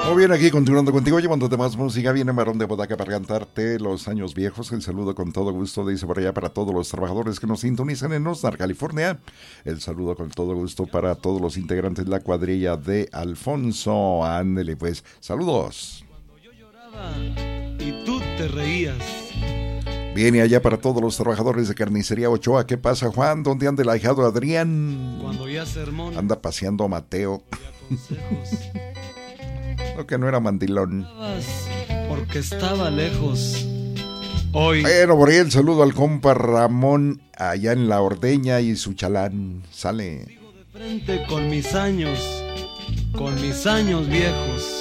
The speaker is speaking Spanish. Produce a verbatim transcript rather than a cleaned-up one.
Muy bien, aquí continuando contigo, llevándote más música. Viene Marón de Bodaca para cantarte los años viejos. El saludo con todo gusto, dice por allá, para todos los trabajadores que nos sintonizan en Oxnard, California. El saludo con todo gusto para todos los integrantes de la cuadrilla de Alfonso. Ándele, pues, saludos. Cuando yo lloraba y tú te reías. Viene allá para todos los trabajadores de Carnicería Ochoa. ¿Qué pasa, Juan? ¿Dónde anda el ahijado Adrián? Cuando ya sermón. Anda paseando a Mateo. Lo que no era mandilón. Porque estaba lejos. Hoy. Bueno, por ahí el saludo al compa Ramón allá en La Ordeña y su chalán. Sale. Sigo de frente con mis años, con mis años viejos.